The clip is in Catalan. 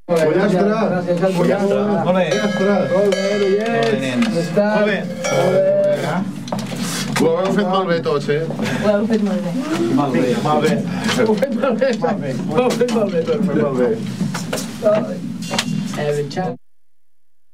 Pollastre! Pollastre! Molt bé! Molt bé, noiets! Molt bé! Ho heu fet molt bé tots, eh? Ho heu fet molt bé. Molt bé, molt bé. Ho heu fet molt bé, ho heu fet molt bé tots, molt bé. Ciao.